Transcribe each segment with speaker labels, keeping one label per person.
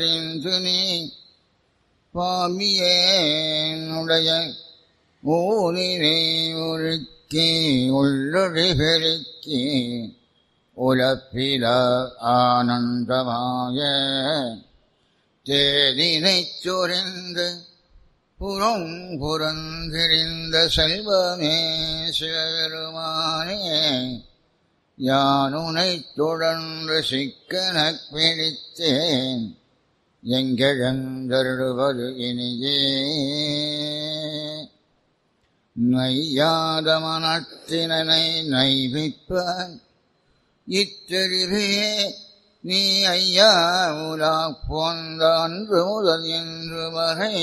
Speaker 1: நீ பாமியேனுடைய ஊனினை உருக்கி உள்ளொழி பெருக்கி உலப்பில ஆனந்தமாய தேதினைச் சொரிந்து புறந்திரிந்த செல்வமே சிவபெருமானே யானுனைத் தொடர்ந்து சிக்கனப் பிடித்தேன் எங்கெழுந்தருளுவது இனியே நையாத மனத்தினை நைவிப்பான் இத்தெரிவே நீ ஐயா உலா போந்த அன்று முதல் என்று வரை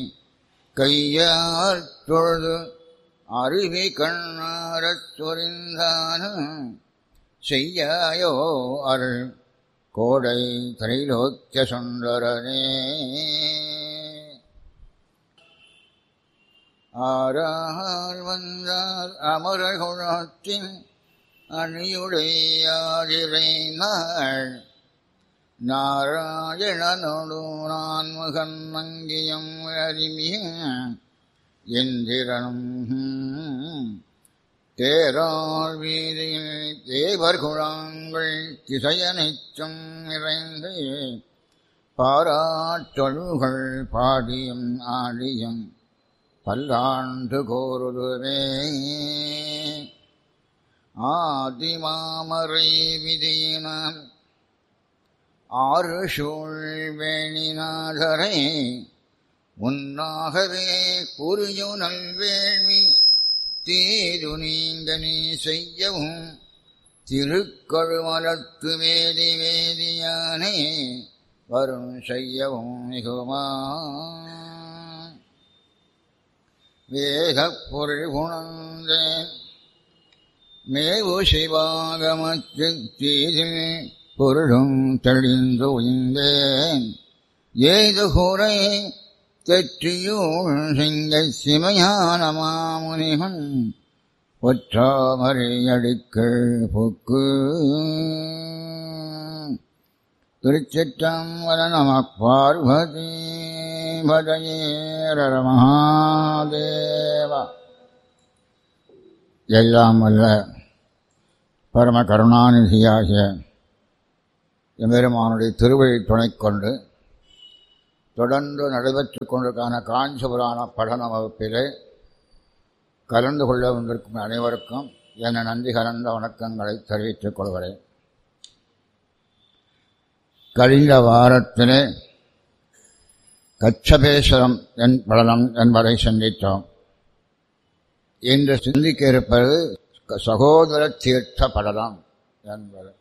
Speaker 1: கையார் தொழுது அருவி கண்ணாரச் சொரிந்தானும் செய்யாயோ அருள் கோடை திரைலோக்கிய சுந்தரனே. ஆரால் வந்தார் அமரகுணத்தின் அணியுடையாதிரை நாள் நாராயணனோடு நான் முகன் மங்கியம் அறிமிய எந்திரனும் தேராள் வீதியில் தேவர் குழாங்கள் திசையனைச்சும் நிறைந்து பாராட்டொழுகள் பாடியும் ஆடியும் பல்லாண்டு கோருதுவே. ஆதிமாமரை விதியினால் ஆறு சூழ் வேணிநாதரை உன்னாகவே புரியு நல்வேள்வி தீரு நீங்க நீ செய்யவும் திருக்கழுமலத்து வேதி வேதியானே வரும் செய்யவும் மிகுமா. வேதப் பொருள் குணந்தேன் மேவு சிவாகமத்து தீதில் பொருளும் தெளிந்து உய்ந்தேன் ஏது கூரை தெற்றியூழ் சிங்க சிமையான மாமுனிகன் ஒற்றாமரை அடிக்கள் புக்கு. திருச்சிற்றம்பலம் நம பார்வதி பதயேர மகாதேவா. எல்லாம் வல்ல பரம கருணாநிதியாகிய எம்பெருமானுடைய திருவழி துணை கொண்டு தொடர்ந்து நடைபெற்று கொண்டிருக்கான காஞ்சிபுராண படன வகுப்பிலே கலந்து கொள்ள வந்திருக்கும் அனைவருக்கும் என நன்றி கலந்த வணக்கங்களை தெரிவித்துக் கொள்கிறேன். கழிந்த வாரத்திலே கச்சபேஸ்வரம் படனம் என்பதை சிந்தித்தோம். இன்று சிந்திக்க இருப்பது சகோதர தீர்த்த படலம் என்பது.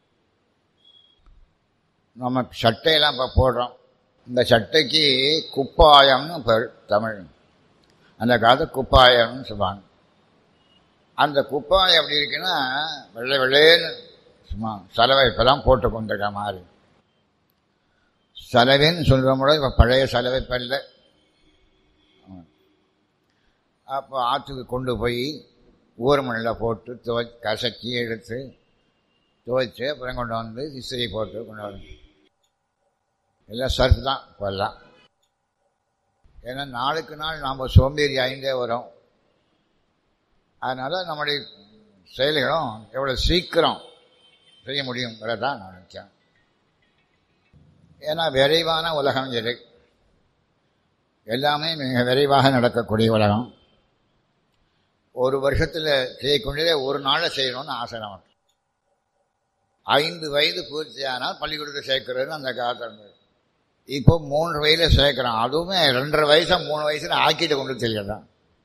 Speaker 1: நம்ம சட்டையெல்லாம் இப்போ போடுறோம். இந்த சட்டைக்கு குப்பாயம்னு பேர் தமிழ். அந்த காலத்து குப்பாயம்னு சொல்லுவாங்க. அந்த குப்பாயம் எப்படி இருக்குன்னா வெள்ளை வெள்ளைன்னு சும்மா சலவை இப்போலாம் போட்டு கொண்டிருக்க மாதிரி. சலவைன்னு சொல்கிற முறை இப்போ பழைய சலவை பல்ல. அப்போ ஆற்றுக்கு கொண்டு போய் ஊர் மண்ணில் போட்டு கசக்கி எடுத்து துவைச்சு அப்புறம் கொண்டு வந்து இஸ்திரி போட்டு கொண்டு வரணும். எல்லாம் சர்ஃப் தான் இப்போல்லாம். ஏன்னா நாளுக்கு நாள் நாம் சோம்பேறி ஆகிட்டே வரோம். அதனால் நம்முடைய செயல்களும் எவ்வளோ சீக்கிரம் செய்ய முடியுங்கிறதான் நான் நினைக்கிறேன். ஏன்னா விரைவான உலகம் இது. எல்லாமே மிக விரைவாக நடக்கக்கூடிய உலகம். ஒரு வருஷத்தில் செய்யக்கூடியதே ஒரு நாளில் செய்யணும்னு ஆசை நமக்கு. 5 வயது பூர்த்தியானால் பள்ளிக்கூடத்தை சேர்க்கிறதுன்னு அந்த காலத்தில் இருந்தது. இப்போ 3 வயதில் சேர்க்குறான். அதுவுமே 2.5 வயசா 3 வயசுல ஆக்கிட்டு கொண்டு தெரியலாம்.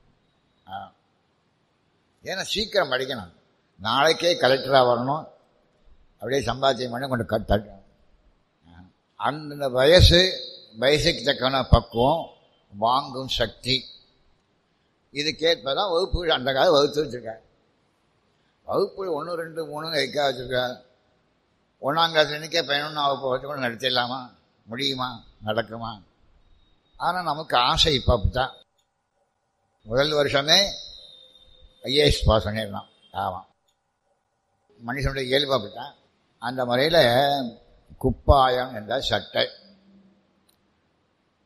Speaker 1: ஏன்னா சீக்கிரம் படிக்கணும். நாளைக்கே கலெக்டராக வரணும், அப்படியே சம்பாத்தியம் பண்ணி கொண்டு தட்டணும். அந்த வயசுக்கு தக்கான பக்குவம், வாங்கும் சக்தி, இதுக்கேற்பதான் வகுப்புகள் அந்த காலம் வகுத்து வச்சுருக்காங்க. வகுப்புகள் 1, 2, 3 வைக்க வச்சுருக்காங்க. 1ஆம் கிளாஸ் இன்னைக்கே 11ஆம் வகுப்பு வச்சு கூட நடத்திடலாமா? முடியுமா? நடக்குமா? ஆனால் நமக்கு ஆசை இப்போ அப்படித்தான். முதல் வருஷமே ஐஏஎஸ் பாஸ் பண்ணிடலாம். ஆமாம், மனுஷனுடைய இயல்பு அப்படித்தான். அந்த முறையில் குப்பாயம் என்ற சட்டை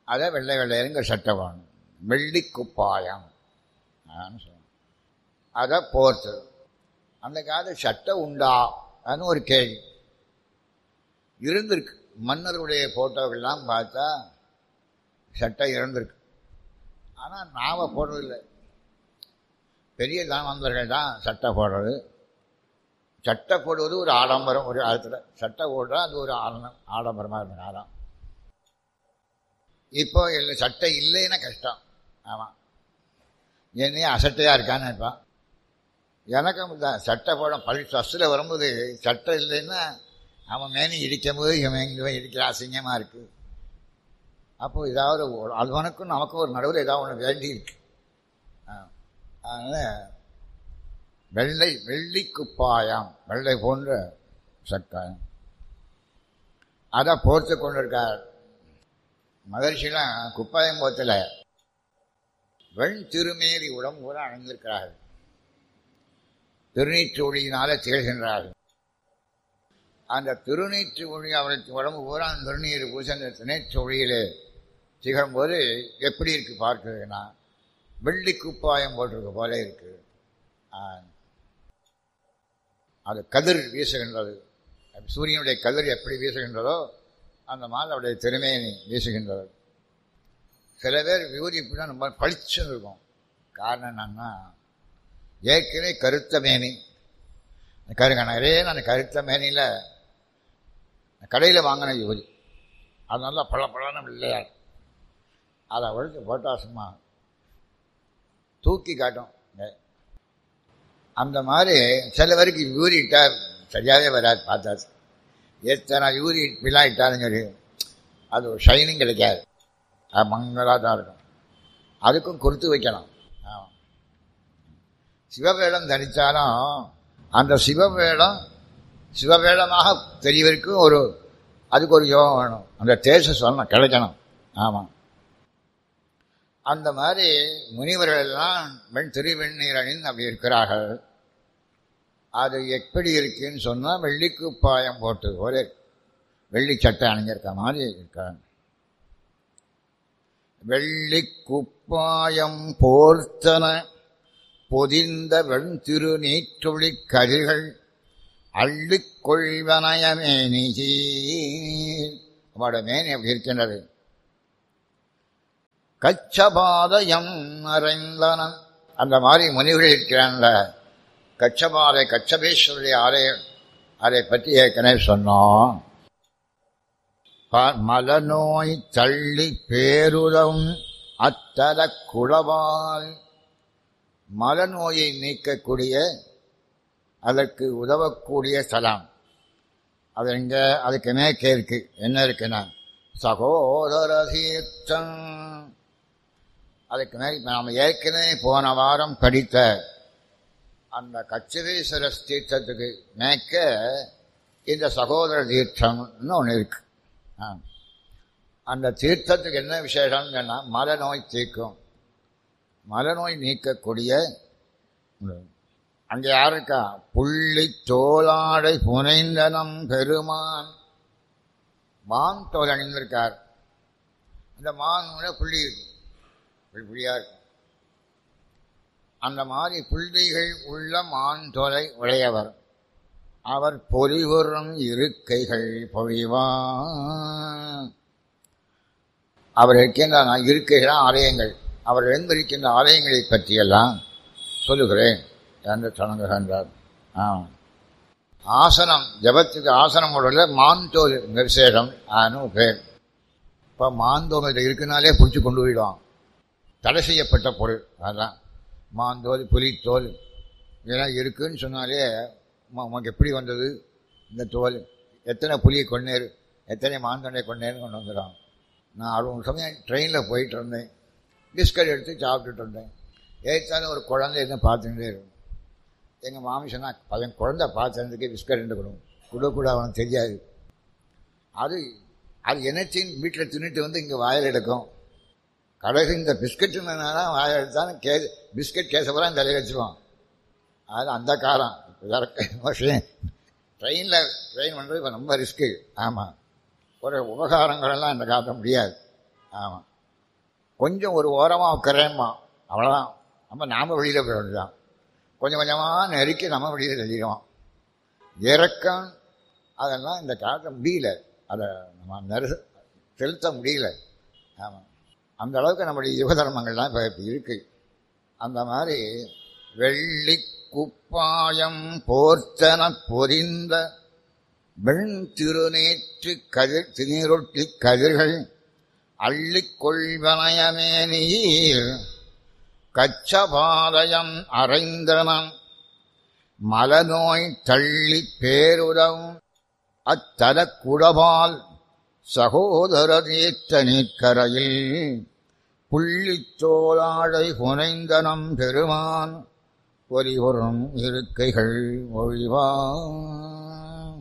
Speaker 1: அதை வெள்ளை வெள்ளையருங்க சட்டை வேணும். வெள்ளி குப்பாயம் சொல்லுவாங்க. அதை போர்த்து. அந்த காலத்து சட்டை உண்டா அதுன்னு ஒரு கேள்வி இருந்திருக்கு. மன்னருடைய போட்டோக்கெல்லாம் பார்த்தா சட்டை இருந்திருக்கு. ஆனால் நாம போடுறதில்லை. பெரிய தாமந்தர்கள் தான் சட்டை போடுறது. சட்டை போடுவது ஒரு ஆடம்பரம். ஒரு காலத்தில் சட்டை போடுறா அது ஒரு ஆடம்பரமாக இருந்த காலம். இப்போ இல்லை, சட்டை இல்லைன்னா கஷ்டம். ஆமாம், என்னையே அசட்டையாக இருக்கான்னு இருப்பான். எனக்கும் தான் சட்டை போட ஃபஸ்ட்டில் வரும்போது சட்டை இல்லைன்னா அவன் மேனி இடிக்கும் போது இவன் இடிக்கிற அசிங்கமாக இருக்குது. அப்போது ஏதாவது அதுவனுக்கும் நமக்கும் ஒரு நடுவில் ஏதாவது ஒன்று வேண்டி இருக்கு. அதனால் வெள்ளி குப்பாயம், வெள்ளை போன்ற சக்காயம், அதை போர்த்து கொண்டிருக்கார். மகர்ஷிலாம் குப்பாயம் போத்தில் வெண் திருமேறி உடம்பு கூட அணிந்திருக்கிறார்கள். திருநீற்று ஒளியினால திகழ்கின்றார்கள். அந்த திருநீற்று ஒளி அவருக்கு உடம்பு பூரா அந்த திருநீர் பூசி அந்த திருநீற்று ஒளியிலே திகழும்போது எப்படி இருக்கு பார்க்குறதுன்னா வெள்ளி குப்பாயம் போட்டிருக்க போல இருக்கு. அது கதிர் வீசுகின்றது. சூரியனுடைய கதிர் எப்படி வீசுகின்றதோ அந்த மாதிரி அவருடைய திருமேனி வீசுகின்றது. சில பேர் விபூதி இப்படின்னா ரொம்ப பளிச்சுன்னு இருக்கும். காரணம் என்னன்னா ஏற்கனவே கருத்த மேனி நிறைய அந்த கருத்த மேனியில் கடையில் வாங்கின விபூதி அது நல்லா பழன்னு இல்லையா, அதை ஒழித்து போட்டால் சும்மா தூக்கி காட்டும். அந்த மாதிரி சில பேருக்கு விபூதி இட்டால் சரியாகவே வராது. பார்த்தாச்சு எத்தனை விபூதி விழா இட்டாலும் சரி அது ஒரு ஷைனிங் கிடைக்காது. அது மங்களாக தான் இருக்கும். அதுக்கும் கொடுத்து வைக்கணும். சிவவேடம் தரித்தாலும் அந்த சிவவேடமாக தெரியவருக்கும் அதுக்கு ஒரு யோகம் வேணும். அந்த தேச சொல்லணும் கிடைக்கணும். ஆமாம், அந்த மாதிரி முனிவர்கள் எல்லாம் திருவெண்ணீர் அணிந்து அப்படி இருக்கிறார்கள். அது எப்படி இருக்குன்னு சொன்னால் வெள்ளிக்குப்பாயம் போட்டு ஒரே வெள்ளி சட்டை அணிஞ்சிருக்க மாதிரி இருக்காங்க. வெள்ளி குப்பாயம் போர்த்தன பொதிந்த வெண் திருநீற்றொளி கதிர்கள் அள்ளிக் கொள்வனயமேனி. அவட மேனி அப்படி இருக்கின்றது. கச்சபாதயம் அறைந்தனன், அந்த மாதிரி முனிவர்கள் இருக்கிறான்ல. கச்சபாதை கச்சபேஸ்வருடைய ஆலயம், அதை பற்றி ஏற்கனவே சொன்னோம். மலநோய் தள்ளி பேருதம் அத்தல குளவால், மலநோயை நீக்கக்கூடிய அதற்கு உதவக்கூடிய ஸ்தலம். அது எங்கே? அதுக்கு மேற்கே இருக்கு. என்ன இருக்குன்னா சகோதர தீர்த்தம். அதுக்கு மேல் நாம் ஏற்கனவே போன வாரம் படித்த அந்த கச்சதீஸ்வர தீர்த்தத்துக்கு மேற்க இந்த சகோதர தீர்த்தம்னு ஒன்று இருக்கு. அந்த தீர்த்தத்துக்கு என்ன விசேஷம்னு சொன்னால் மலநோய் தீர்க்கும், மலநோய் நீக்கக்கூடிய. அங்கே யார் இருக்கா? புள்ளி தோளாடை புனைந்தனம் பெருமான். மான் தோல் அணிந்திருக்கார். அந்த மான் புள்ளி புள்ளியா இருக்கும். அந்த மாதிரி புள்ளிகள் உள்ள மான் தோலை உடையவர். அவர் பொலிவுறும் இருக்கைகள் பொழிவான். அவர் இருக்கின்ற இருக்கைகள் ஆலயங்கள், அவர் எழுந்திருக்கின்ற ஆலயங்களை பற்றியெல்லாம் சொல்லுகிறேன் என்று தொடங்குகின்றார். ஆசனம், ஜபத்துக்கு ஆசனம் உடல மாந்தோல் விசேஷம் ஆனு பேர். இப்போ மாந்தோல் இருக்குனாலே பிடிச்சி கொண்டு போயிடுவான். தடை செய்யப்பட்ட பொருள் அதுதான் மாந்தோல், புலித்தோல் இதெல்லாம் இருக்குன்னு சொன்னாலே உனக்கு எப்படி வந்தது இந்த தோல், எத்தனை புலியை கொண்டேர், எத்தனை மாந்தோனை கொண்டேன்னு கொண்டு வந்துடுறான். நான் 60 சமயம் ட்ரெயினில் போயிட்டு இருந்தேன். பிஸ்கட் எடுத்து சாப்பிட்டுட்டு இருந்தேன். ஏற்றாலும் ஒரு குழந்தை எதுவும் பார்த்துக்கிட்டே இருக்கும். எங்கள் மாமி சொன்னால் பையன் குழந்தை பார்த்துறதுக்கே பிஸ்கட் ரெண்டு கொடுக்கூட அவனுக்கு தெரியாது. அது என்னச்சின்னு வீட்டில் தின்னுட்டு வந்து இங்கே வாயில் எடுக்கும். கடைசி இந்த பிஸ்கட்டுனால வாயில் எடுத்தாலும் பிஸ்கட் கேசப்பெல்லாம் இந்த தலையை வச்சுருவான். அது அந்த காலம். ட்ரெயின் பண்ணுறது இப்போ ரொம்ப ரிஸ்க்கு. ஆமாம், ஒரு உபகாரங்களெல்லாம் இந்த காட்ட முடியாது. ஆமாம், கொஞ்சம் ஒரு ஓரமாக உட்கறேம்மா, அவ்வளோதான். நாம் வெளியில் போய் வேண்டியதான். கொஞ்சம் கொஞ்சமாக நெருக்கி நம்ம வெளியில் எழுதிடுவோம். இறக்கம் அதெல்லாம் இந்த காலத்தில் முடியல, அதை நம்ம செலுத்த முடியல. ஆமாம், அந்த அளவுக்கு நம்முடைய யுக தர்மங்கள்லாம் இப்போ இருக்குது. அந்த மாதிரி வெள்ளி குப்பாயம் போர்த்தன பொதிந்த வெண் திருநேற்று கதிர் திருநீரொட்டி கதிர்கள் அள்ளிக் கொள்வனயமே நீர் கச்சபாதயம் அறைந்தனம் மலநோய் தள்ளி பேருதவும் அத்தல குடபால் சகோதர தீர்த்த நீர்க்கரையில் புள்ளிச்சோலாடை புனைந்தனம் பெருமான் பொறிவரும் இருக்கைகள் ஒழிவான்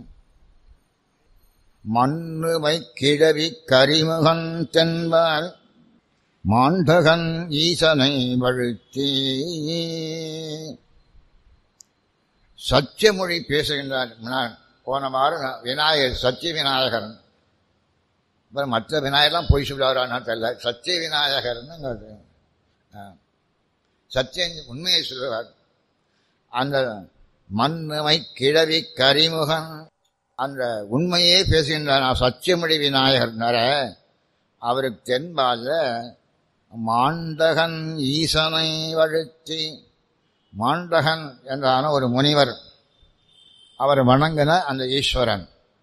Speaker 1: மண்ணுமை கிழவி கரிமுகன் தென்பால் மாண்டகன் ஈசனை வழுத்தி. சத்தியமொழி பேசுகின்றார். போன வாரம் விநாயகர் சத்திய விநாயகர், மற்ற விநாயகர்லாம் பொய் சொல்லுவாரான்னு தெரியல. சத்திய விநாயகர்னு சத்தியம் உண்மையை சொல்லுவார். அந்த மண்ணுமை கிழவி கரிமுகன் அந்த உண்மையே பேசுகின்றார். சத்தியமொழி விநாயகர்னார அவருக்கு தென்பால மாண்டகன் ஈசனை வழுத்தி. மாண்டகன் என்றான ஒரு முனிவர், அவர் வணங்கின அந்த ஈஸ்வரன்.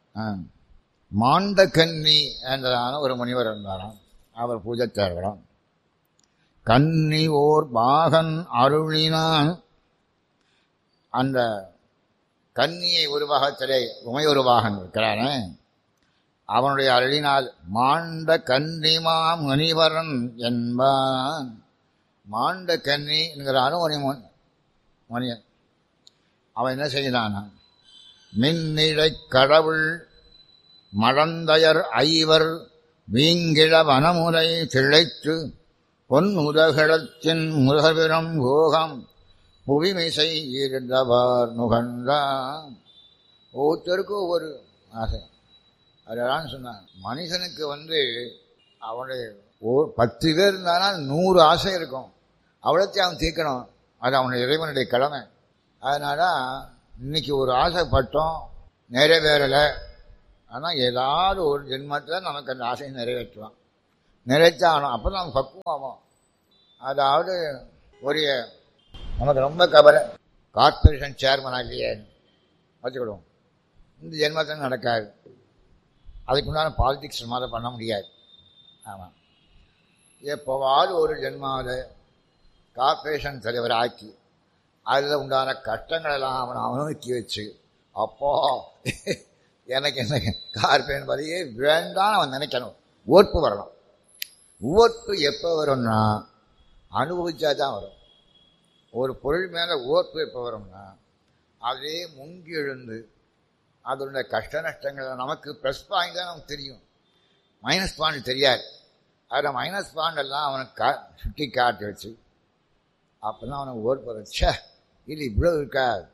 Speaker 1: மாண்டகன்னி என்றதான ஒரு முனிவர் இருந்தாராம், அவர் பூஜைத்தார்களாம். கன்னி ஓர் பாகன் அருளினான். அந்த கன்னியை ஒரு பாகத்திலே உமை ஒரு பாகன் இருக்கிறானே, அவனுடைய அருளினால் மாண்ட கன்னிமா முனிவரன் என்பான். மாண்ட கன்னி என்கிறான ஒரு முனியன். அவன் என்ன செய்கிறான்? மின்னிழை கடவுள் மழந்தையர் ஐவர் வீங்கிழ வனமுறை திளைத்து பொன்னுதகளத்தின் முதவிரம் போகம் புவிமிசை இருந்தவர் நுகர்ந்தான். ஒவ்வொருத்தருக்கும் ஒவ்வொரு ஆசை. அதெல்லாம் சொன்னான். மனுஷனுக்கு அவனுடைய 10 பேர் இருந்தானா 100 ஆசை இருக்கும். அவ்வளோத்தையும் அவன் தீர்க்கணும். அது அவனுடைய இறைவனுடைய கடமை. அதனால இன்னைக்கு ஒரு ஆசைப்பட்டோம், நிறைவேறலை. ஆனால் ஏதாவது ஒரு ஜென்மத்தில் நமக்கு அந்த ஆசையை நிறைவேற்றுவான், நிறைவேற்றாகணும். அப்போ நம்ம பக்குவம் ஆகும். அதாவது ஒரு நமக்கு ரொம்ப கவலை, கார்பரேஷன் சேர்மன் ஆகிய வச்சுக்கிடுவோம், இந்த ஜென்மத்தில் நடக்காது. அதுக்குண்டான பாலிடிக்ஸ் மாதிரி பண்ண முடியாது. ஆமாம், எப்போவாவது ஒரு ஜென்மாவில் கார்பரேஷன் தலைவர் ஆக்கி அதில் உண்டான கஷ்டங்களெல்லாம் அவனை அனுபவிக்க வச்சு, அப்போ எனக்கு என்ன கார்பரேஷன் பதவியே வேண்டான்னு அவன் நினைக்கணும். ஓர்ப்பு வரணும். ஓர்ப்பு எப்போ வரும்னா அனுபவிச்சா தான் வரும். ஒரு பொருள் மேலே ஓர்ப்பு எப்போ வரும்னா அதே முங்கி எழுந்து அதனுடைய கஷ்ட நஷ்டங்கள் நமக்கு ப்ளஸ் பாயிண்ட் தான் நமக்கு தெரியும், மைனஸ் பாயிண்ட் தெரியாது. அதில் மைனஸ் பாயிண்ட் எல்லாம் அவனுக்கு சுட்டி காட்டி வச்சு அப்போ தான் அவனுக்கு ஓர்ப்பு வச்சா இது இவ்வளோ இருக்காது.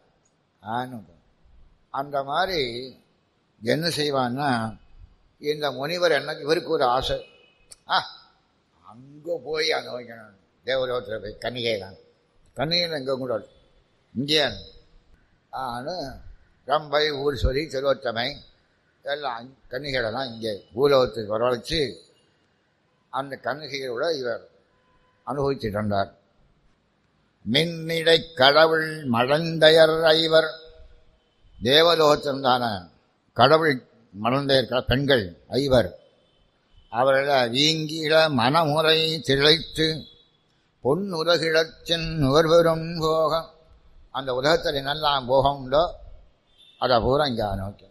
Speaker 1: அந்த மாதிரி என்ன செய்வான்னா, இந்த முனிவர் என்ன, இவருக்கு ஒரு ஆசை, அங்கே போய் அங்கே வைக்கணும், தேவலோகத்தில் போய் கன்னிகைலாம். கன்னிகையில் எங்கே கூட இங்கே ரம்பை ஊர் சொல்லி திருவத்தமை எல்லாம் கன்னிகைகளெல்லாம் இங்கே பூலோகத்துக்கு வரவழைச்சு அந்த கன்னிகையோட இவர் அனுபவிச்சுட்டு இருந்தார். மின்னிடை கடவுள் மழந்தையர் ஐவர், தேவலோகத்திற்கான கடவுள் மழந்தையர் பெண்கள் ஐவர், அவர்கள் வீங்கிட மனமுறை திளைத்து பொன்னுலகிழத்தின் நுகர்வரும் போகம், அந்த உலகத்தில் நல்லா போகம் உண்டோ அதை பூரா இங்கே நோக்கி.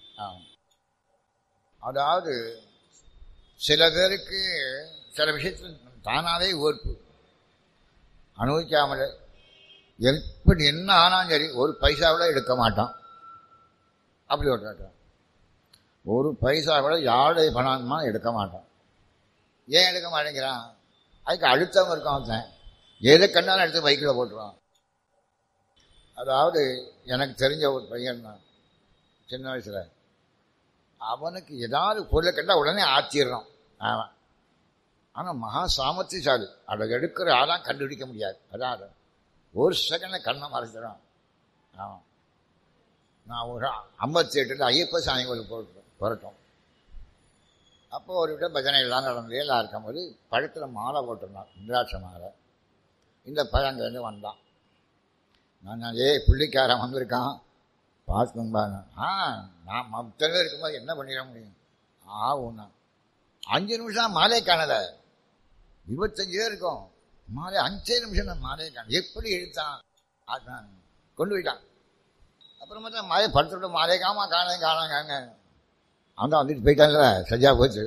Speaker 1: அதாவது சில பேருக்கு சில விஷயத்தில் தானாகவே ஓர்ப்பு, அனுபவிக்காமல் எப்படி என்ன ஆனாலும் சரி ஒரு பைசா கூட எடுக்க மாட்டான். அப்படி ஒரு பைசா கூட யாருடைய பணமா எடுக்க மாட்டான். ஏன் எடுக்க மாட்டேங்கிறான்? அதுக்கு அழுத்தம் இருக்கும். அவன் எதை கண்டாலும் எடுத்து பைக்கில் போட்டுருவான். அதாவது எனக்கு தெரிஞ்ச ஒரு பையன் தான், சின்ன வயசில் அவனுக்கு ஏதாவது பொருளை கண்டால் உடனே ஆத்திடுறான். ஆமாம், ஆனால் மகா சாமர்த்தியசாலி. அதை எடுக்கிற ஆளாம் கண்டுபிடிக்க முடியாது. அதான் அது ஒரு செகண்டில் கண்ணை மறைச்சிடும். ஆமாம், நான் ஒரு 58 ஐயப்ப சாமி கோயில் புரட்டும். அப்போ ஒரு விட பஜனை எல்லாம் நடந்து எல்லாம் இருக்கும்போது பழத்தில் மாலை போட்டிருந்தான், இந்திராட்ச மாலை. இந்த பழங்கேருந்து வந்தான். நான் புள்ளிக்காரன் வந்திருக்கான் பார்த்துக்கும்பாங்க. நான் மொத்தமே இருக்கும்போது என்ன பண்ணிட முடியும்? ஆகும்னா 5 நிமிஷம் மாலை காணல, 25 இருக்கும் மாலை. 5 நிமிஷம் தான் மாலையை காண. எப்படி எடுத்தான்? அதான் கொண்டு போயிட்டான். அப்புறமா தான் மாலை படுத்துட்டு மாலை காணாங்க. அங்கே வந்துட்டு போயிட்டாங்க, சரியா போச்சு.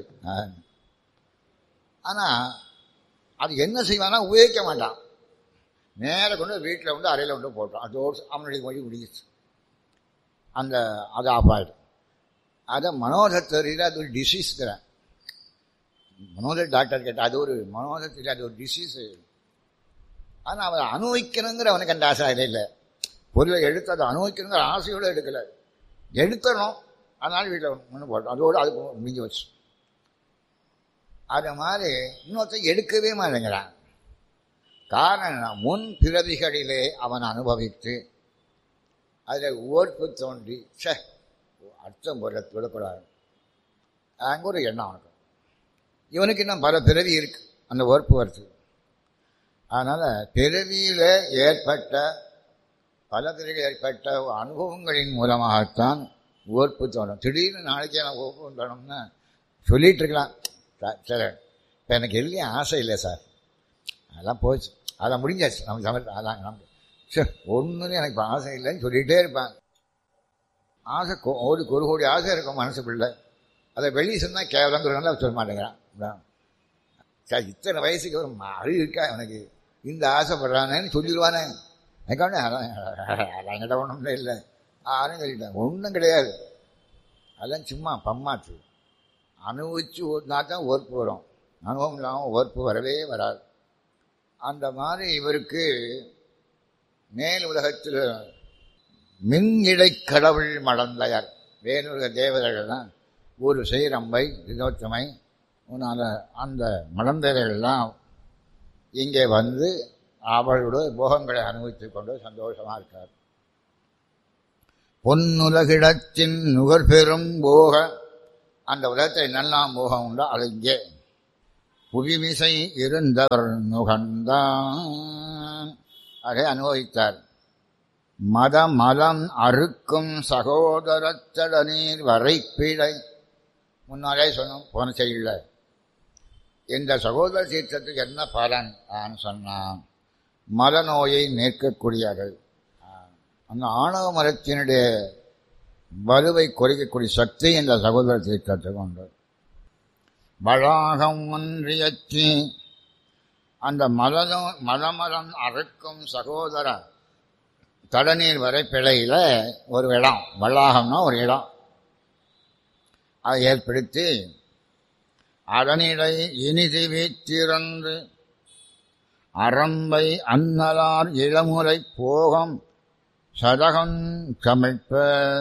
Speaker 1: ஆனால் அது என்ன செய்வானா, உபயோகிக்க மாட்டான். நேராக கொண்டு வீட்டில் வந்து அறையில் கொண்டு போட்டான். அதோடு அவனுடைய மொழி முடிஞ்சிச்சு. அது ஆஃப் ஆகிடும். அதை மனோதத்தறியில் அது ஒரு டிசீஸ்ங்கிறேன். மனோத டாக்டர் கேட்டால் அது ஒரு மனோதத்தில் அது ஒரு டிசீஸு. ஆனால் அவன் அனுபவிக்கணுங்கிற அவனுக்கு அந்த ஆசை இல்லை. பொருளை எடுத்து அதை அனுபவிக்கணுங்கிற ஆசையோடு எடுக்கலை, எடுத்துடணும். அதனால வீட்டில் ஒன்று போட்டோம். அதோடு அது முடிஞ்சு வச்சு. அது மாதிரி இன்னொருத்தர் எடுக்கவே மாட்டேங்கிறான். காரணம், முன் பிறவிகளிலே அவன் அனுபவித்து அதில் ஓர்ப்பு தோன்றி அர்த்தம் போல விடக்கூடாது அங்கே ஒரு எண்ணம் அவனுக்கு. இவனுக்கு இன்னும் பல பிறவி இருக்கு அந்த ஓர்ப்பு வருது. அதனால் பிறவியில் ஏற்பட்ட பல பிறவியில் ஏற்பட்ட அனுபவங்களின் மூலமாகத்தான் ஓர்ப்பு தோணும். திடீர்னு நாளைக்கே நான் ஓர்ப்பு தோணும்னா சொல்லிகிட்டு இருக்கலாம். சரி, இப்போ எனக்கு எல்லையே ஆசை இல்லை சார், அதெல்லாம் போச்சு, அதெல்லாம் முடிஞ்சாச்சு, நம்ம சமையல் அதான் நம்ம சரி ஒன்றும் எனக்கு இப்போ ஆசை இல்லைன்னு சொல்லிகிட்டே இருப்பேன். ஆசை ஒரு கோடி ஆசை இருக்கும் மனசுக்குள்ள. அதை வெளியே சொன்னால் கேவலங்கிறனால சொல்ல மாட்டேங்கிறான். சார் இத்தனை வயசுக்கு ஒரு அறிவு இருக்கா எனக்கு, இந்த ஆசைப்படுறானேன்னு சொல்லிடுவானே. எனக்கான அதெல்லாம் கிட்ட ஒன்றும் இல்லை, யாரும் சொல்லிட்டேன், ஒன்றும் கிடையாது. அதெல்லாம் சும்மா பம்மாச்சு. அனுபவிச்சு ஓட்டினா தான் ஓர்ப்பு வரும், அனுபவம் இல்லாமல் ஓர்ப்பு வரவே வராது. அந்த மாதிரி இவருக்கு மேல் உலகத்தில் மின் இடை கடவுள் மடந்தையர் வேலுலக தேவதைகள் தான் ஒரு செய்ரம்பை வினோத்தமை அந்த மடந்தையர்கள்லாம் இங்கே வந்து அவளுடைய போகங்களை அனுபவித்துக் கொண்டு சந்தோஷமாக இருக்கார். பொன்னுலகிடத்தின் நுகர்பெறும் போக, அந்த உலகத்தை என்னெல்லாம் போகம் உண்டோ அது இங்கே புவிமிசை இருந்தவர் நுகர்ந்தான், அதை அனுபவித்தார். மதமலம் அறுக்கும் சகோதரத்தட நீர் வரைப்பிழை, முன்னாலே சொன்னோம் போன செய்யல. இந்த சகோதர சீற்றத்துக்கு என்ன பலன் சொன்னான்? மலநோயை நீக்கக்கூடியது. அந்த ஆணவ மரத்தினுடைய வலுவை குறைக்கக்கூடிய சக்தி இந்த சகோதர தீர்த்தத்துக்கு உண்டு. வளாகம் ஒன்றியற்றி அந்த மலமலம் அறுக்கும் சகோதர தடநீர் வரை பிழையில ஒரு இடம், வளாகம்னா ஒரு இடம், அதை ஏற்படுத்தி அதனிடை இனிதி வீத்திறந்து அரம்பை அன்னலார் இளமுறை போகம் சதகம் சமைப்ப.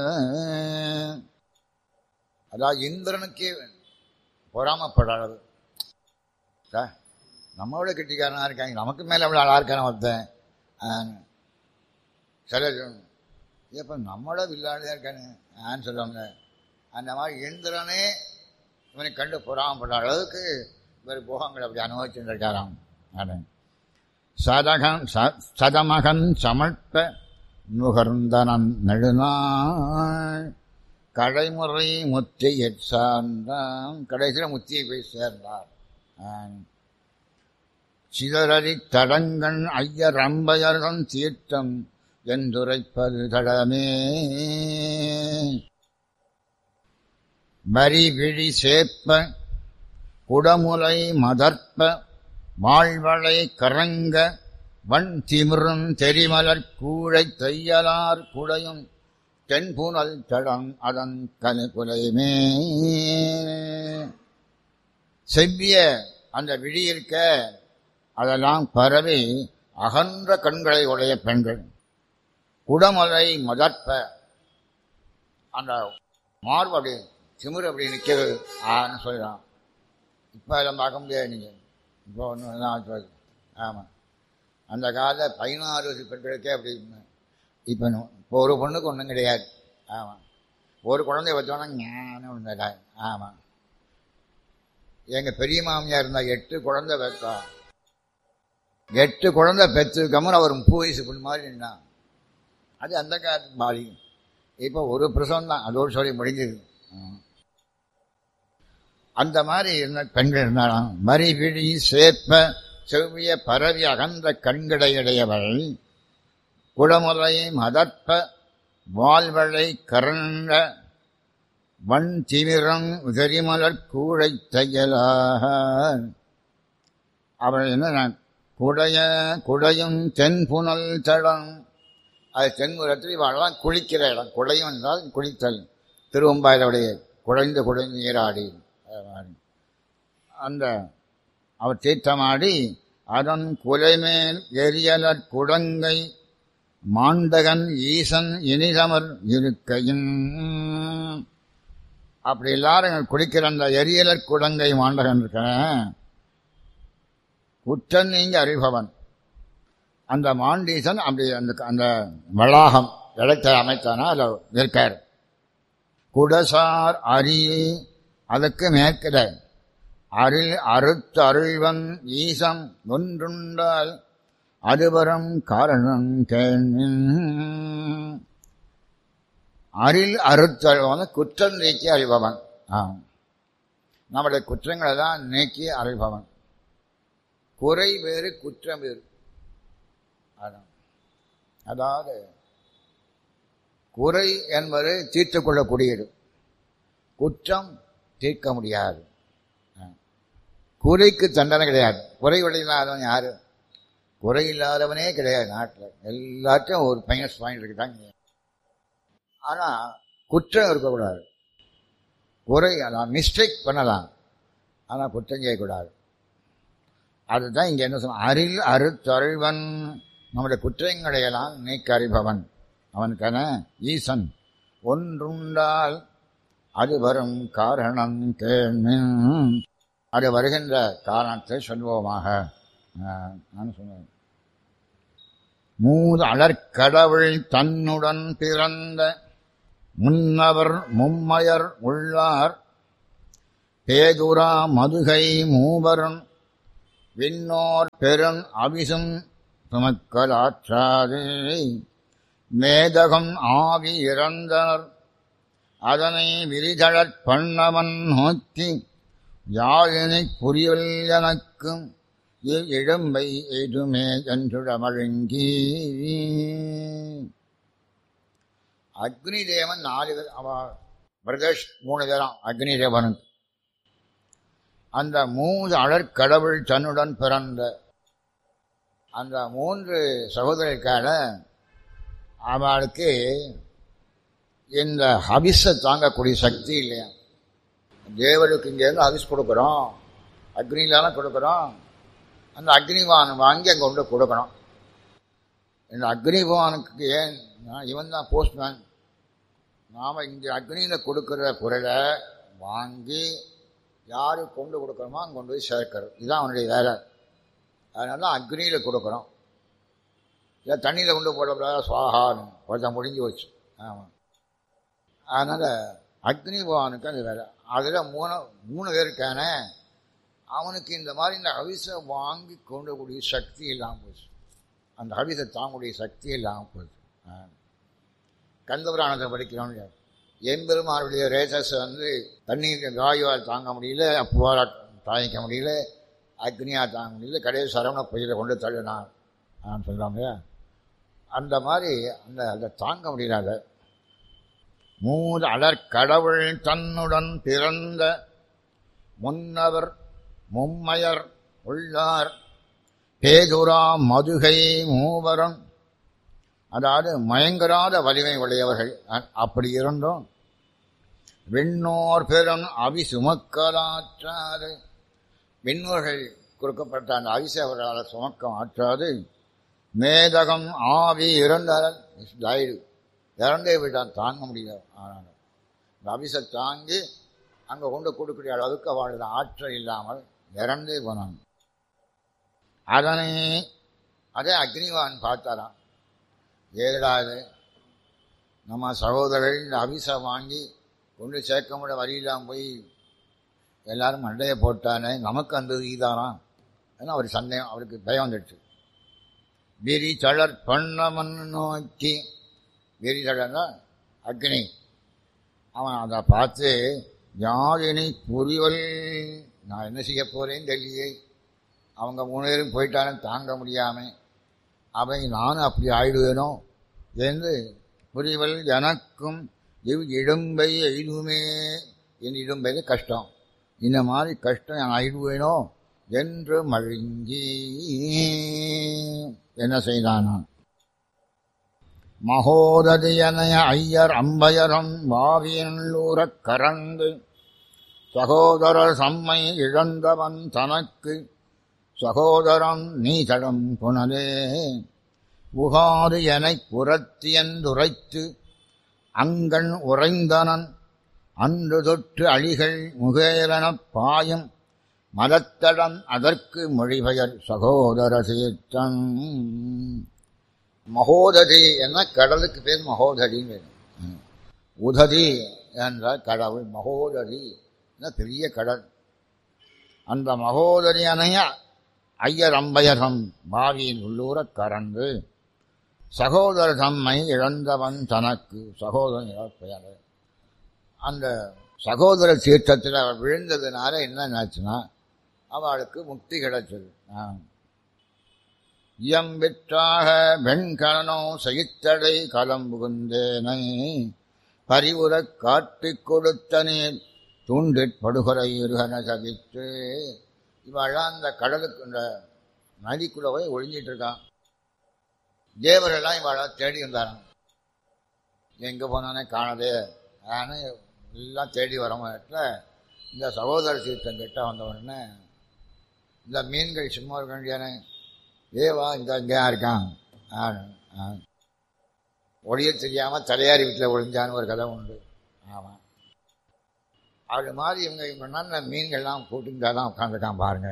Speaker 1: அதாவது இந்திரனுக்கே பொறாமப்படாது. நம்மளோட கெட்டிக்காரனாக இருக்காங்க, நமக்கு மேலே அவ்வளோ அழகா இருக்கான ஒருத்தன். சில எப்போ நம்மளோட வில்லாடிதான் இருக்கானு சொல்லுவாங்க. அந்த மாதிரி இந்திரனே இவனை கண்டு பொறாமப்பட அளவுக்கு இவர் போகங்கள் அப்படி அனுபவிச்சுட்டு இருக்காராம். சதமகன் சமழ்த்த நுகர்ந்தனன் நெடுநாள் கடைமுறை முத்தியை சார்ந்தான். கடைசியில் முத்தியை போய் சேர்ந்தார். சிதறி தடங்கண் ஐயர் அம்பையர்தம் தீர்த்தம் என்றுரைப்பது தடமே. வரி விழி சேப்ப குடமுலை மதர்ப்ப வாழ்வளை கரங்க வன் திமிரும் தெரிமலர் கூழை தையலார் குடையும் தென்புனல் தடம் அதன் கனுகுலைமே. செவ்விய அந்த விழி இருக்க அதெல்லாம் பரவி அகன்ற கண்களை உடைய பெண்கள். குடமலை மதற்ப அந்த மார்பு அப்படி திமிர் அப்படி நிற்கிறது சொல்லலாம். இப்போ எல்லாம் பார்க்க முடியாது. நீங்கள் இப்போ ஒன்று ஆமாம். அந்த காலத்தில் 16 வயசு பெண்களுக்கே அப்படி. இப்போ இப்போ ஒரு பொண்ணுக்கு ஒன்றும் கிடையாது. ஆமாம். ஒரு குழந்தைய வச்சோன்னா ஞானம் இருந்தா. ஆமாம். எங்கள் பெரிய மாமியார் இருந்தால் 8 குழந்தை பெற்றா. 8 குழந்தை பெற்றுக்கமுன்னு அவர் 30 வயசு பொண்ணு மாதிரி நின்னான். அது அந்த காலத்து மாறி. இப்போ ஒரு பிரசவம் தான், அதோடு சொல்லி முடிஞ்சது. அந்த மாதிரி இருந்த பெண்கள் இருந்தாலும் மறிவிழி சேப்ப செவ்விய பரவி அகன்ற கண்கடையுடையவள் குடமுறை மதற்ப வாழ்வளை கரண்ட வன் திமிரம் உதரிமலர் கூழை தையலாக. அவள் என்ன குடையும் தென்புனல் தடம். அது தென்புறத்தில் இவெல்லாம் குளிக்கிற இடம். குடையும் என்றால் குளித்தல். திருவம்பாயிலுடைய குடைந்து நீராடி அந்த அவர் தீர்த்தமாடி அதன் குலைமேல் எரியலற் குடங்கை மாண்டகன் ஈசன் இனிதமர் இருக்கையின். அப்படி எல்லாரும் குளிக்கிற அந்த எரியலற் குடங்கை மாண்டகன் இருக்க குற்றன் நீங்க அறிபவன். அந்த மாண்டீசன் அப்படி அந்த வளாகம் இடத்தை அமைத்தானா அதில் இருக்கார். குடசார் அரி அதுக்கு மேற்கிட அருள் அறுத்து அருள்வன் ஈசம் ஒன்றுண்டால் அதுவரம் காரணம் கேள்வின். அருள் அறுத்தருள்வன் குற்றம் நீக்கி அறிபவன். நம்முடைய குற்றங்களை தான் நீக்கி அறிபவன். குறை வேறு குற்றம் வேறு. அதாவது குறை என்பது தீர்த்து கொள்ளக்கூடியது, குற்றம் தீர்க்க முடியாது. குறைக்கு தண்டனை கிடையாது. குறை இல்லாதவன் யாரு? குறை இல்லாதவனே கிடையாது நாட்டில். எல்லாத்தையும் ஒரு மைனஸ் பாயிண்ட் இருக்குதாங்க. ஆனால் குற்றம் இருக்கக்கூடாது. குறை அதான் மிஸ்டேக் பண்ணலாம், ஆனால் குற்றம் செய்யக்கூடாது. அதுதான் இங்கே என்ன சொன்ன, அருள் அறுத்தருள்வன் நம்முடைய குற்றங்களையெல்லாம் நீக்க அறிபவன் அவனுக்கான ஈசன் ஒன்றுண்டால் அது வரும் காரணம் கேள்வின். அது வருகின்ற காரணத்தை சொல்வோமாக. நான் சொன்னேன், மூது அலர்கடவுள் தன்னுடன் பிறந்த முன்னவர் மும்மையர் உள்ளார் பேதுரா மதுகை மூவரும் விண்ணோர் பெரும் அவிசும் சுமக்கலாற்றாதே மேதகம் ஆவி இறந்தனர் அதனை விரிதழற் பண்ணவன் நோக்கி யாழினை புரியல் எனக்கும் இழம்பை எதுமே என்றுடமழுங்கி. அக்னி தேவன் 4 பேர். அவன் பிரதேஷ் 3 பேராம் அக்னி தேவனுக்கு. அந்த 3 அழற்கடவுள் தன்னுடன் பிறந்த அந்த 3 சகோதரருக்கான அவளுக்கு இந்த ஹவிஸை தாங்கக்கூடிய சக்தி இல்லையா. தேவருக்கு இங்கேருந்து ஹவிஸ் கொடுக்குறோம், அக்னியிலான கொடுக்குறோம். அந்த அக்னிவான் வாங்கி அங்கே கொண்டு கொடுக்கணும். இந்த அக்னிவானுக்கு ஏன் இவன் தான் போஸ்ட்மேன். நாம் இங்கே அக்னியில் கொடுக்குற பொருளை வாங்கி யாருக்கு கொண்டு கொடுக்குறோமோ அங்கே கொண்டு போய் சேர்க்கறது. இதுதான் அவனுடைய வேலை. அதனால தான் அக்னியில் கொடுக்குறோம். இல்லை தண்ணியில் கொண்டு போடக்கூடாது, சுவாகான்னு ஒருத்தன் முடிஞ்சு வச்சு. ஆமாம். அதனால் அக்னிவானுக்கு அந்த வேலை. அதில் 3 பேருக்கான அவனுக்கு இந்த மாதிரி இந்த ஹவிஸை வாங்கி கொண்டக்கூடிய சக்தி இல்லாமல் போச்சு. அந்த ஹவிஸை தாங்கக்கூடிய சக்தி இல்லாமல் போச்சு. கந்தபுராணத்தை படிக்கிறோம். எம்பெருமானுடைய ரேசஸ் தண்ணீர் வாயுவால் தாங்க முடியல, அப்புவால் தாங்கிக்க முடியல, அக்னியாக தாங்க முடியல, கடைசி சரவண பயிரை கொண்டு தள்ளினான் நான் சொல்கிறாங்க. அந்த மாதிரி அதை தாங்க முடியல. 3 அலர்கடவுள் தன்னுடன் பிறந்த முன்னவர் மும்மையர் உள்ளார் பேதுரா மதுகை மூவரும். அதாவது மயங்கராத வலிமை உடையவர்கள். அப்படி இருந்தும் விண்ணோர் பெரும் அவி சுமக்கலாற்றாது. விண்ணோர்கள் கொடுக்கப்பட்ட அந்த அவிசை அவர்களால் சுமக்க ஆற்றாது. மேதகம் ஆவி இறந்தார் இறந்தே விட்டான், தாங்க முடியாது. ஆனால் இந்த அவிசை தாங்கி அங்கே கொண்டு கொடுக்கக்கூடிய அளவுக்கு அவளது ஆற்றல் இல்லாமல் இறந்தே போனான். அதே அக்னிவான் பார்த்தாராம். ஏடாது நம்ம சகோதரர்கள் அபிஷம் வாங்கி கொண்டு சேர்க்க முடிய வழியெல்லாம் போய் எல்லாரும் மண்டையை போட்டானே, நமக்கு அந்த ஈதானா ஏன்னா அவர் சந்தேகம், அவருக்கு பயம் வந்துடுச்சு. விரி சழற் பண்ணமன் நோக்கி, விரி சழன்னா அக்னி, அவன் அதை பார்த்து யாழினி புரிவல், நான் என்ன செய்ய போறேன்னு தெரியலையே, அவங்க 3 பேரும் போயிட்டாலும் தாங்க முடியாமல் அவன் நானும் அப்படி ஆயிடுவேனோ என்று புரிவல் எனக்கும் இவ் இடும்பை எய்துமே, என் இடும்பைது கஷ்டம், இந்த மாதிரி கஷ்டம் நான் ஆயிடுவேனோ என்று மழுங்கி என்ன செய்தானான். மகோததியனைய ஐயர் அம்பயரம் வாவியல்லூரக் கரந்து சகோதரர் சம்மை இழந்தவன் தனக்கு சகோதரன் நீ தடம் புனலே உகாது எனக் புறத்தியந்துரைத்து அங்கண் உறைந்தனன் அன்று தொற்று அழிகள் முகேலனப் பாயும் மதத்தடம் அதற்கு மொழிபெயர் சகோதர சீர்த்தன். மகோததி என்ன கடலுக்கு பேர் மகோததின்னு. உததி என்ற கடவுள் மகோததி என்ன பெரிய கடல். அந்த மகோதரியனைய ஐயர் அம்பயரம் பாவியின் உள்ளூரக் கறந்து சகோதர தம்மை இழந்தவன் தனக்கு சகோதரன் இழப்பெயர். அந்த சகோதர தீர்த்தத்தில் அவள் விழுந்ததுனால என்ன ஆச்சுன்னா அவளுக்கு முக்தி கிடைச்சது. இயம்பிற்றாக வெண்கலனோ சகித்தடை கலம்புகுந்தேனை பரிவுறக் காட்டிக் கொடுத்த நீர் தூண்டிற்படுகொலை இருகன சகித்து. இவெல்லாம் அந்த கடலுக்கு இந்த நதிக்குள்ள போய் ஒழிஞ்சிட்டு இருக்கான். தேவரெல்லாம் இவளை தேடி வந்தாரான். எங்கே போனானே காணதே ஆனால் எல்லாம் தேடி வரமாட்டில் இந்த சகோதர தீர்த்தம் கிட்ட வந்த உடனே இந்த மீன்கள் சும்மா இருக்க வேண்டியானே, ஏவா இந்த இங்கேயா இருக்கான் ஒழிய தெரியாமல் தலையாரி வீட்டில் ஒழிஞ்சான்னு ஒரு கதை உண்டு. ஆமாம், அது மாதிரி இவங்க நல்ல மீன்கள்லாம் கூட்டிகிட்டு தான் உட்காந்துருக்கான் பாருங்க.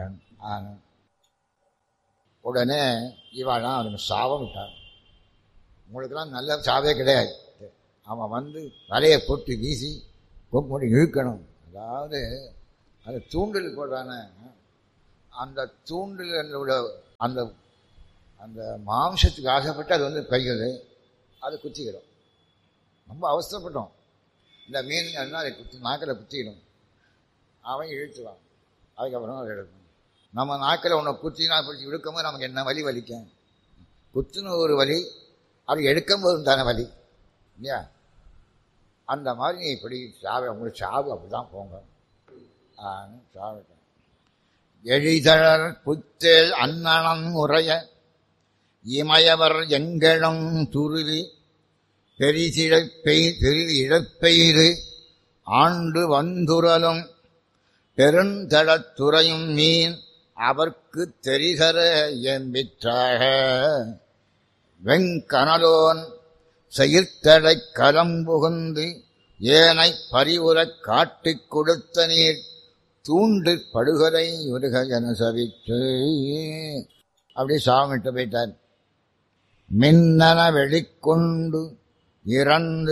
Speaker 1: உடனே இவாள்லாம் அவனுக்கு சாபம் விட்டான். உங்களுக்கெல்லாம் நல்ல சாவே கிடையாது, அவன் வந்து வலையை போட்டு வீசி கொண்டு இழுக்கணும். அதாவது அது தூண்டில் போடுறான அந்த தூண்டிலோட அந்த அந்த மாம்சத்துக்கு ஆசைப்பட்டு அது வந்து கைகள் அது குத்திக்கிடும். ரொம்ப அவசரப்பட்டோம். இந்த மீன்கள்னா அதை குத்தி நாக்கில் குத்திக்கிடும். அவன் இழுத்துவான். அதுக்கப்புறம் அதை எடுக்கணும். நம்ம நாக்கில் ஒன்று குத்தினா பிடிச்சி இழுக்கும்போது நமக்கு என்ன வலி வலிக்கும்? குத்துன ஒரு வலி, அது எடுக்கும்போது தானே வலி இல்லையா? அந்த மாதிரி நீ இப்படி சாவு, உங்களுக்கு சாவு அப்படி தான் போங்க. சாவிட்டேன். எழிதழர் புத்தேல் அன்னணம் உரைய இமயவர் எங்களும் துருவி பெரிது இழப்பெய்து ஆண்டு வந்துரலும் பெருந்தளத்துறையும் மீன் அவர்க்கு தெரிசர எம்பிற்றாக வெங்கனலோன் செயிர்த்தடைக் கலம்புகுந்து ஏனை பரிவுறக் காட்டிக் கொடுத்த நீர் தூண்டு படுகொலை உருக என சவித்து அப்படி சாமிட்டு போயிட்டார். மின்னன வெளிக்கொண்டு இறந்து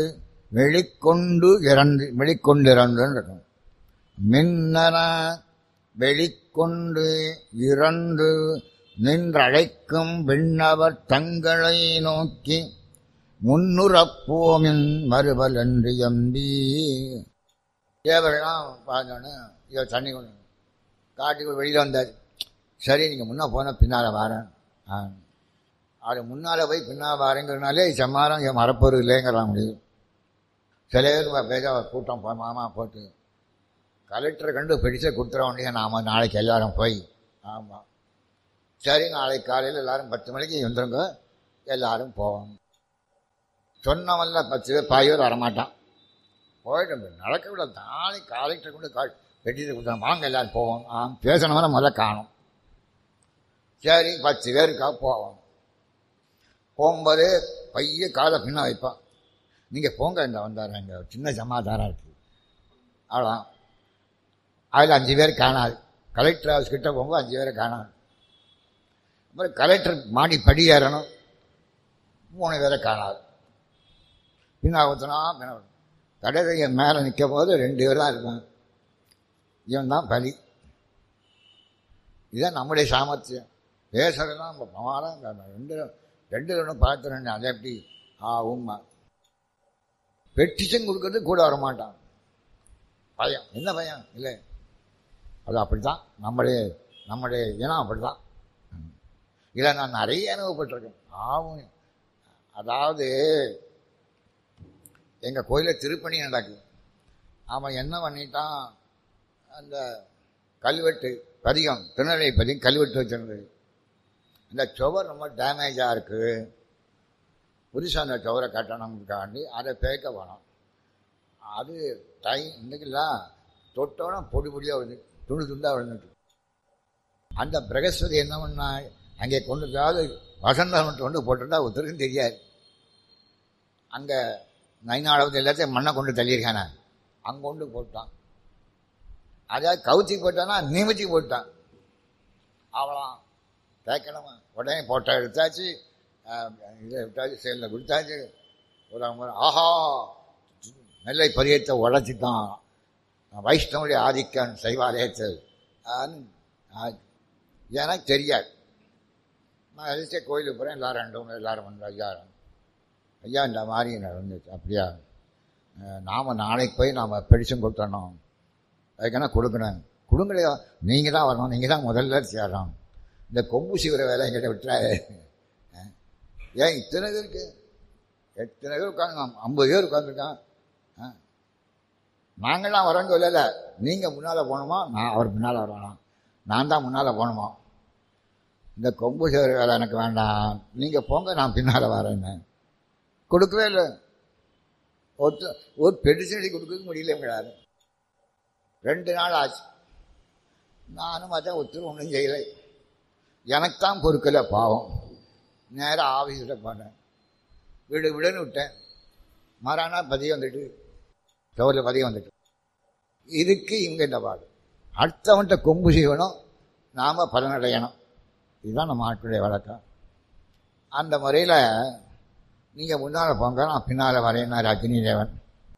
Speaker 1: வெளிக்கொண்டிறந்துன்னு இருக்கும். மின்னன வெளிக்கொண்டு இறந்து நின்றழைக்கும் விண்ணவர் தங்களை நோக்கி முன்னுறப்போமின் மறுபல் என்று எம்பி. தேவரெல்லாம் பார்த்தோன்னு இதை தண்ணி கொண்டு காட்டுக்குள் வெளியில் வந்தார். சரி, நீங்கள் முன்னே போனால் பின்னால் வரேன். அது முன்னால் போய் பின்னால் வரேங்கிறதுனாலே சம்மாரம் என் மரப்பொருள் இல்லைங்கிறான் முடியும். சில பேர் பேச கூட்டம் மாமா போட்டு கலெக்டரை கண்டு பிடிச்ச கொடுத்துட வேண்டிய நாம் நாளைக்கு எல்லாரும் போய். ஆமாம், சரி, நாளைக்கு காலையில் எல்லோரும் 10 மணிக்கு வந்துருங்க, எல்லோரும் போவோம். சொன்னவன்ல 10 பேர் 5 பேர் வரமாட்டான். போயிட்டு நடக்க விட நாளைக்கு கலெக்டர் கொண்டு பெட்டிட்டு கொடுத்தாங்க, வாங்க எல்லோரும் போவோம். பேசணும்னா முதல்ல காணும். சரி, 10 பேருக்காக போவோம். போகும்போது பைய காலை பின்ன வைப்பான். நீங்கள் போங்க, இந்த வந்தார் இங்கே சின்ன ஜமாதாராக இருக்குது அவ்வளோ. அதில் 5 பேர் காணாது. கலெக்டர் ஹவுஸ் கிட்ட போகும்போது 5 பேரை காணாது. அப்புறம் கலெக்டர் மாடி படி ஏறணும், 3 பேரை காணாது. பின்னாகத்தனா கடைசிய மேலே நிற்கும் போது 2 பேர் தான் இருக்கான். இவன் தான் பலி. இதுதான் நம்முடைய சாமர்த்தியம். பேசுறதுதான் நம்ம பிரமாதம். ரெண்டு பார்த்துறேன். அதை எப்படி உண்மை பெட்டிஷன் கொடுக்கறது கூட வரமாட்டான். பயம். என்ன பயம்? இல்லை, அது அப்படித்தான். நம்முடைய இனம் அப்படித்தான். இல்லை, நான் நிறைய அனுபவப்பட்டிருக்கேன். அதாவது எங்கள் கோயிலில் திருப்பணி நடக்குது. அவன் என்ன பண்ணிட்டான், அந்த கல்வெட்டு பதிகம், திருநெல்வேலி பதிகம் கல்வெட்டு வச்சிருந்தது. அந்த சுவர் ரொம்ப டேமேஜாக இருக்குது, புதுசாக அந்த சுவரை கட்டணும்காண்டி அதை பேக்க வேணும். அது இன்னைக்கெல்லாம் தொட்டோன்னா பொடி பொடியாக விழுந்து துண்டாக விழுந்துட்டு. அந்த பிரகஸ்பதி என்ன பண்ணா, அங்கே கொண்டு வசந்தம் கொண்டு போட்டுட்டா ஒருத்தருக்கும் தெரியாது. அங்கே 9வது எல்லாத்தையும் மண்ணை கொண்டு தள்ளியிருக்கானே, அங்கே கொண்டு போட்டான். அதாவது கவுச்சி போட்டானா நிமிச்சி போட்டான். அவளாம் கேட்கணுமா? உடனே போட்டோ எடுத்தாச்சு, இதை விட்டாச்சு, செயலில் கொடுத்தாச்சு. ஒரு ஆஹா, நெல்லை பரியத்தை உழைச்சிட்டான், வைஷ்ணவனுடைய ஆதிக்கம் சைவாலயத்தில் எனக்கு தெரியாது. நான் எதிர்த்து கோயிலுக்கு போகிறேன். எல்லாரும் வந்து ஐயா இந்த மாதிரி நடந்துச்சு. அப்படியா? நாம் நாளைக்கு போய் நாம் பெடிஷன் கொடுத்தணும், அதுக்கான கொடுங்களையா? நீங்கள் தான் வரணும், நீங்கள் தான் முதல்ல சேரணும். இந்த கொம்பு சீவிர வேலை எங்கிட்ட விட்டுறாரு. ஏன் இத்தனை பேருக்கு? எத்தனை பேர் உட்காந்து? 50 பேர் உட்காந்துருக்கான். நாங்கள்லாம் வரோன்னு சொல்லலை. நீங்கள் முன்னால் போகணுமா, நான் அவர் பின்னால் வரணும், நான் தான் முன்னால் போகணுமா? இந்த கொம்பு சீவிர வேலை எனக்கு வேண்டாம், நீங்கள் போங்க, நான் பின்னால் வரேன்னு கொடுக்கவே இல்லை. ஒரு பெடிஷன் கொடுக்க முடியல எங்களால். 2 நாள் ஆச்சு. நானும் பார்த்தா ஒருத்தர் ஒன்றும் செய்யலை. எனக்கு தான் பொறுக்கலை, பாவம். நேராக ஆஃபீஸில் போனேன், விடுன்னு விட்டேன். மறானா பதியம் வந்துட்டு, சோரில் பதியம் வந்துட்டு. இதுக்கு இவங்க இந்த பாடு, அடுத்தவன்கிட்ட கொம்பு செய்யணும், நாம் பலனடையணும். இதுதான் நம்ம ஆட்களுடைய வழக்கம். அந்த முறையில் நீங்கள் முன்னால் போங்க, நான் பின்னால் வரையினார் அக்னி தேவன்.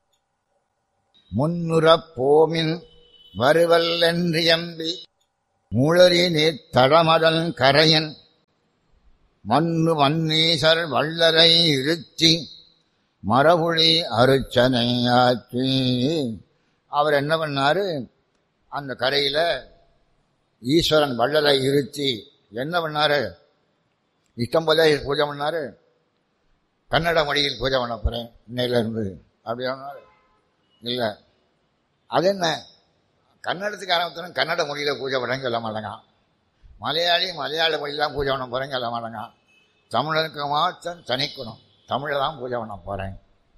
Speaker 1: முன்னுறப் போமின் வருவல் என்று எம்பி முழறி நீர் தடமதன் கரையன் மண்ணு மன்னீசர் வள்ளரை இருத்தி மரபுழி அருச்சனை ஆற்றி. அவர் என்ன பண்ணாரு, அந்த கரையில் ஈஸ்வரன் வள்ளரை இருத்தி என்ன பண்ணாரு, இஷ்டம் போல பூஜை பண்ணாரு. கன்னட மொழியில் பூஜை பண்ண போகிறேன் இன்னையிலேருந்து அப்படி சொன்னார். இல்லை, அது என்ன, கன்னடத்துக்கு ஆரம்பித்தோம், கன்னட மொழியில் பூஜை பண்ணுறேன்னு சொல்ல மாட்டேங்க. மலையாள மொழியில் தான் பூஜை பண்ண போகிறேன்னு சொல்ல மாட்டேங்க. தமிழனுக்கு மாற்றம் தனிக்கணும், தமிழில் தான் பூஜை பண்ண போகிறேன்.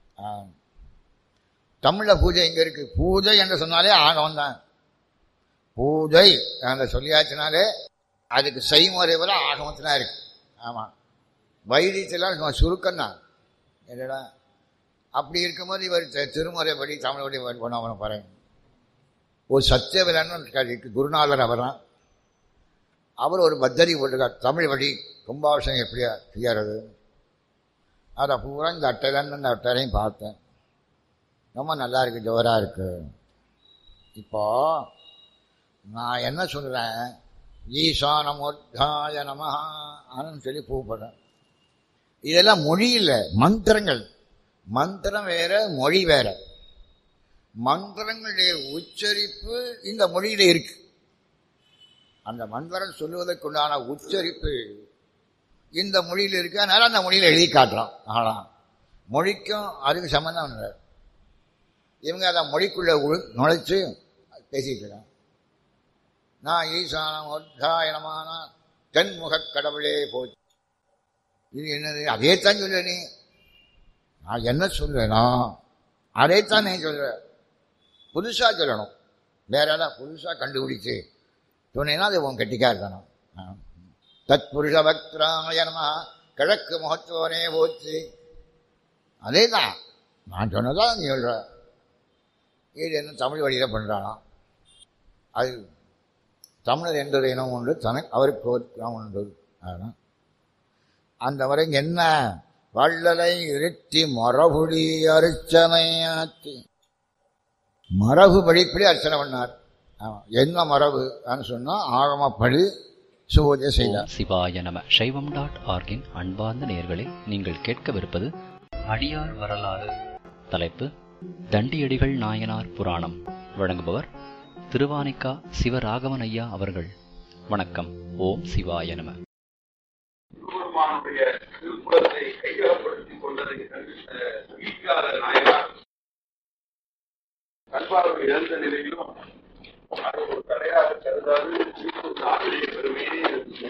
Speaker 1: தமிழில் பூஜை எங்கே இருக்குது? பூஜை என்று சொன்னாலே ஆகவம் தான். பூஜை அந்த சொல்லியாச்சுனாலே அதுக்கு செய்முறை வர ஆகமத்தில் இருக்கு. ஆமாம், வைத்தியத்தில் சுருக்கம் தான். என்னடா அப்படி இருக்கும்போது இவர் திருமுறைப்படி தமிழோடைய பண்ண போகிறேன். ஒரு சத்தியவிலன்னு குருநாதர் அவர் தான். அவர் ஒரு பத்தரி போட்டிருக்கார், தமிழ் வழி கும்பாபிஷேகம் எப்படியா செய்யறது. அதை பூரா இந்த அட்டையிலன்னு இந்த அட்டையிலையும் பார்த்தேன். ரொம்ப நல்லா இருக்குது, ஜோராக இருக்குது. இப்போ நான் என்ன சொல்கிறேன், ஈசானமோத்தாய நமஹான்னு சொல்லி கூப்பிடுறேன். இதெல்லாம் மொழி இல்லை, மந்திரங்கள். மந்திரம் வேற, மொழி வேற. மந்திரங்களுடைய உச்சரிப்பு இந்த மொழியில இருக்கு. அந்த மந்திரம் சொல்லுவதற்குண்டான உச்சரிப்பு இந்த மொழியில் இருக்கு. அதனால அந்த மொழியில் எழுதி காட்டுறோம். ஆனால் மொழிக்கும் அதுக்கு சம்பந்தம் இல்லை. இவங்க அதை மொழிக்குள்ள நுழைச்சு பேசிட்டு இருக்காங்க. நான் ஈசானம் ஒத்தாயனமான தென்முக கடவுளே போச்சு. இது என்னது? அதேத்தான் சொல்ல நீ. நான் என்ன சொல்றேனா அதைத்தான் நீ சொல்ற. புதுசா சொல்லணும், வேற ஏதாவது புதுசா கண்டுபிடிச்சு சொன்னீங்கன்னா அது உன் கட்டிக்கா இருக்கணும். தத் புருஷ பக்திராமயனமா கிழக்கு மகத்துவனே போச்சு. அதே தான் நான் சொன்னதான் நீ சொல்ற. இது என்ன தமிழ் வழியில் பண்ணுறானா? அது தமிழர் என்ற இனம் உண்டு, அவருக்கு ஒரு இனம் உண்டு. அதான் அந்த முறை என்ன வள்ளலை இருட்டி மரபுடி அர்ச்சனையாத்தி மரபு படிப்படி அர்ச்சனை பண்ணார். என்ன மரபு சொன்னா ஆகமப்படி பூஜை செய்தார்.
Speaker 2: சிவாய நம. சைவம்.org அன்பார்ந்த நேயர்களே, நீங்கள் கேட்கவிருப்பது அடியார் வரலாறு. தலைப்பு தண்டியடிகள் நாயனார் புராணம். வழங்குபவர் திருவானிக்கா சிவராகவன் ஐயா அவர்கள். வணக்கம். ஓம் சிவாய நம.
Speaker 3: திருப்புறத்தை கையகப்படுத்திக் கொண்டதை வீட்டாள நாயனார் கண்பார்வை இழந்த நிலையிலும் அது ஒரு தடையாக கருதாது ஆசிரிய பெருமையை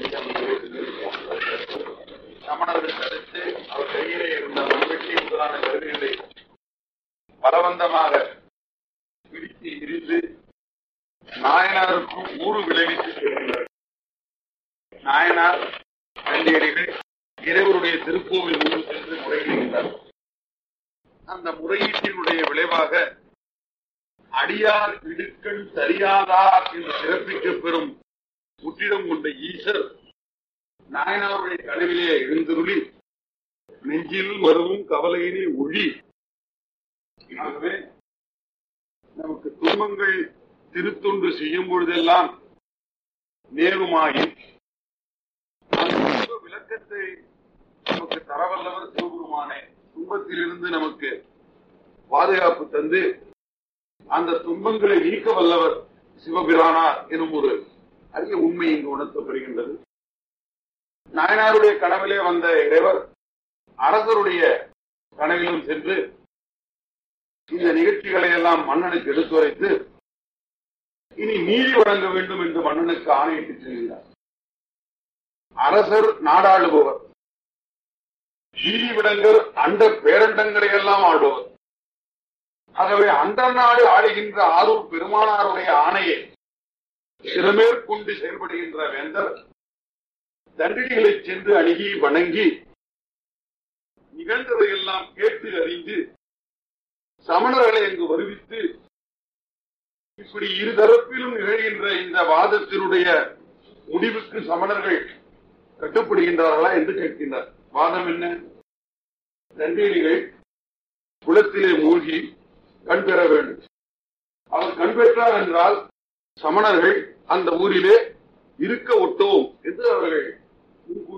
Speaker 3: சமணர்கள் தடுத்து அவர் கையிலே இருந்த மண்வெட்டி முதலான கருவிகளை பலவந்தமாக பிடித்து இருந்து நாயனாருக்கும் ஊறு விளைவித்து செல்கின்றனர். நாயனார் தண்டியடிகள் இறைவருடைய திருக்கோவில் முன்பு சென்று முறையிடுகின்றார். அந்த முறையீட்டினுடைய விளைவாக அடியார் இடுக்கண் சரியாதார் என்று சிறப்பிக்கப் பெறும் முற்றிடம் கொண்ட ஈசர் நாயனாருடைய கனவிலே எழுந்தருளி நெஞ்சில் வருவும் கவலையினை ஒழி. ஆகவே நமக்கு துன்பங்கள் திருத்தொன்று செய்யும் பொழுதெல்லாம் நேருமாயின் விளக்கத்தை நமக்கு தரவல்லவர் சிவபெருமானே. துன்பத்திலிருந்து நமக்கு பாதுகாப்பு தந்து அந்த துன்பங்களை நீக்க வல்லவர் சிவபிரானார் எனும் ஒரு அரிய உண்மை இங்கு உணர்த்தப்படுகின்றது. நாயனாருடைய கனவிலே வந்த இறைவர் அரசருடைய கனவிலும் சென்று இந்த நிகழ்ச்சிகளை எல்லாம் மன்னனுக்கு எடுத்துரைத்து இனி நீதி வழங்க வேண்டும் என்று மன்னனுக்கு ஆணையிட்டு செல்கிறார். அரசர் நாடாளுபவர், நீதிவிடங்கர் அண்ட பேரண்டங்களை எல்லாம் ஆடுவர். ஆகவே அண்ட நாடு ஆளுகின்ற ஆரூர் பெருமானாருடைய ஆணையை சிறமேற்கொண்டு செயல்படுகின்ற வேந்தர் தண்டிகளை சென்று அணுகி வணங்கி நிகழ்ந்ததையெல்லாம் கேட்டு அறிந்து சமணர்களை அங்கு வருவித்து இப்படி இருதரப்பிலும் நிகழ்கின்ற இந்த வாதத்தினுடைய முடிவுக்கு சமணர்கள் கட்டுப்படுகின்றார்களா என்று கேட்கின்றார். வாதம் என்ன? தண்டியடிகள் குளத்திலே மூழ்கி கண் பெற வேண்டும். அவர் கண் பெற்றார் என்றால் சமணர்கள் அந்த ஊரிலே இருக்க ஒட்டோம் என்று அவர்கள்